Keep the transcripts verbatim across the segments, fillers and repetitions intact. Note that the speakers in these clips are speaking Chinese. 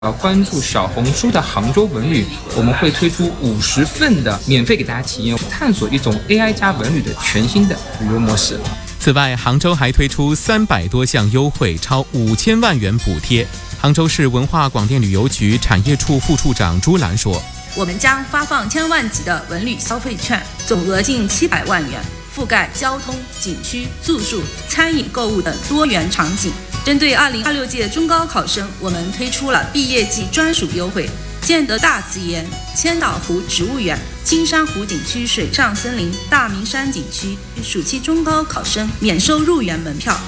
呃，关注小红书的杭州文旅，我们会推出五十份的免费给大家体验，探索一种 A I 加文旅的全新的旅游模式。 此外，杭州还推出三百多项优惠，超五千万元补贴。杭州市文化广电旅游局产业处副处长朱兰说：“ 我们将发放千万级的文旅消费券，总额近七百万元，覆盖交通、景区、住宿、餐饮、购物等多元场景。针对二零二六届中高考生，我们推出了毕业季专属优惠。建德大自研、千岛湖植物园、金山湖景区水上森林、大明山景区，暑期中高考生免收入园门票。”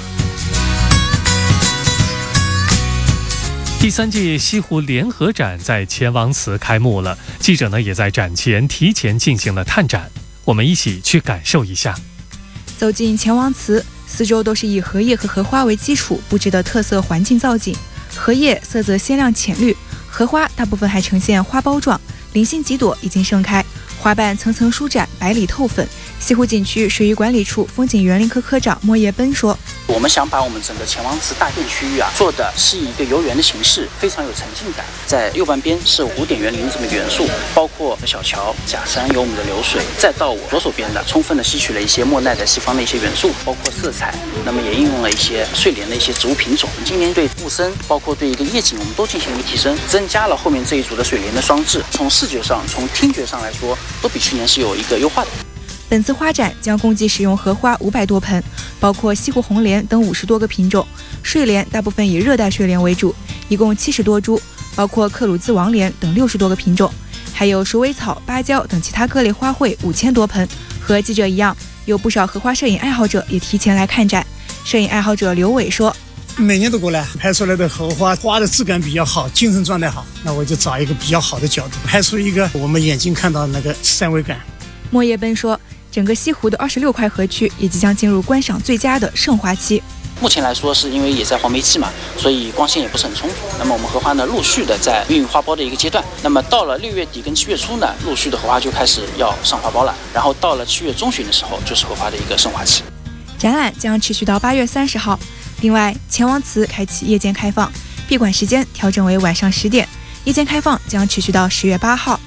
第三届西湖联合展在钱王祠开幕了，记者呢也在展前提前进行了探展，我们一起去感受一下。 走进钱王祠，四周都是以荷叶和荷花为基础布置的特色环境造景，荷叶色泽鲜亮浅绿，荷花大部分还呈现花苞状，零星几朵已经盛开，花瓣层层舒展，白里透粉。西湖景区水域管理处风景园林科科长莫业奔说：“ 我们想把我们整个钱王祠大殿区域啊，做的是一个游园的形式，非常有沉浸感。在右半边是古典园林这么一个元素，包括小桥、假山有我们的流水，再到我左手边的，充分的吸取了一些莫奈的西方的一些元素，包括色彩，那么也应用了一些睡莲的一些植物品种。今年对雾森，包括对一个夜景，我们都进行了一个提升，增加了后面这一组的水莲的装置，从视觉上、从听觉上来说，都比去年是有一个优化的。” 本次花展将共计使用荷花五百多盆，包括西湖红莲等五十多个品种，睡莲大部分以热带睡莲为主，一共七十多株，包括克鲁兹王莲等六十多个品种，还有鼠尾草、芭蕉等其他各类花卉五千多盆。和记者一样，有不少荷花摄影爱好者也提前来看展。摄影爱好者刘伟说：“ 每年都过来，拍出来的荷花花的质感比较好，精神状态好，那我就找一个比较好的角度，拍出一个我们眼睛看到那个三维感。” 莫业奔说，整个西湖的二十六块河区也即将进入观赏最佳的盛花期。 目前来说，是因为也在黄梅期嘛，所以光线也不是很充足。那么我们荷花呢，陆续的在孕育花苞的一个阶段。那么到了六月底跟七月初呢，陆续的荷花就开始要上花苞了。然后到了七月中旬的时候，就是荷花的一个盛花期。 展览将持续到八月三十号。另外，钱王祠开启夜间开放，闭馆时间调整为晚上十点，夜间开放将持续到十月八号。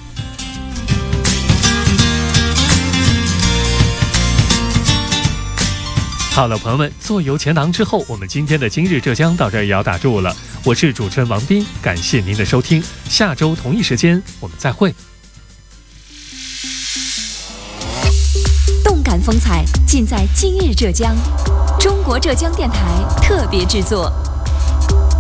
好了，朋友们，做游钱囊之后，我们今天的今日浙江到这儿也要打住了。我是主持人王斌，感谢您的收听，下周同一时间我们再会。 动感风采尽在今日浙江，中国浙江电台特别制作。